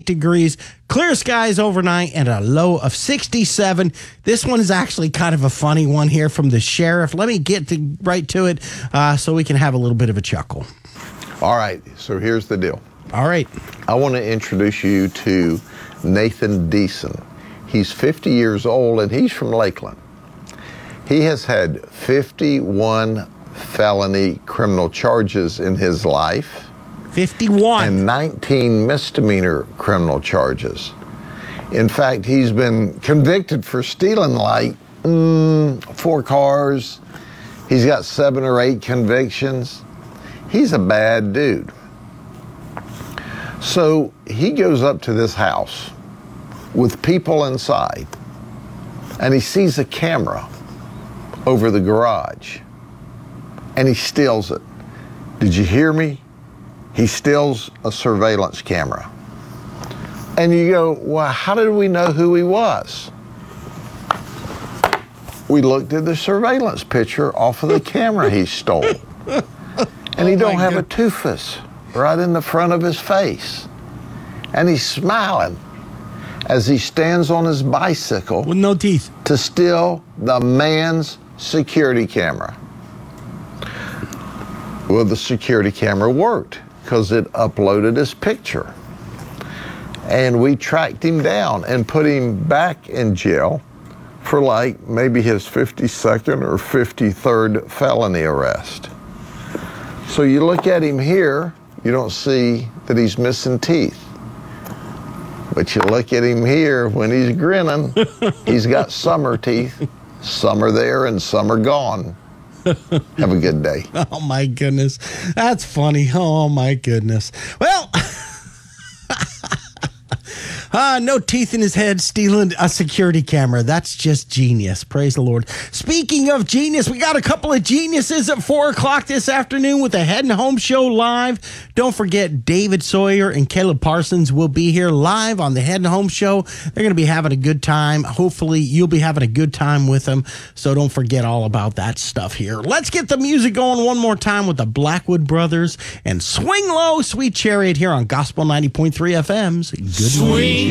degrees, clear skies overnight, and a low of 67. This one is actually kind of a funny one here from the sheriff. Let me get right to it so we can have a little bit of a chuckle. All right, so here's the deal. All right. I want to introduce you to Nathan Deason. He's 50 years old, and he's from Lakeland. He has had 51 felony criminal charges in his life. 51. And 19 misdemeanor criminal charges. In fact, he's been convicted for stealing like 4 cars. He's got 7 or 8 convictions. He's a bad dude. So he goes up to this house with people inside, and he sees a camera over the garage, and he steals it. Did you hear me? He steals a surveillance camera. And you go, well, how did we know who he was? We looked at the surveillance picture off of the camera he stole. And he don't have a toothless right in the front of his face. And he's smiling as he stands on his bicycle with no teeth to steal the man's security camera. Well, the security camera worked because it uploaded his picture. And we tracked him down and put him back in jail for like maybe his 52nd or 53rd felony arrest. So you look at him here, you don't see that he's missing teeth. But you look at him here when he's grinning, he's got summer teeth. Some are there and some are gone. Have a good day. Oh, my goodness. That's funny. Oh, my goodness. Well, no teeth in his head, stealing a security camera. That's just genius. Praise the Lord. Speaking of genius, we got a couple of geniuses at 4 o'clock this afternoon with the Head and Home Show live. Don't forget, David Sawyer and Caleb Parsons will be here live on the Head and Home Show. They're going to be having a good time. Hopefully, you'll be having a good time with them. So don't forget all about that stuff here. Let's get the music going one more time with the Blackwood Brothers and Swing Low, Sweet Chariot here on Gospel 90.3 FM's Good Morning.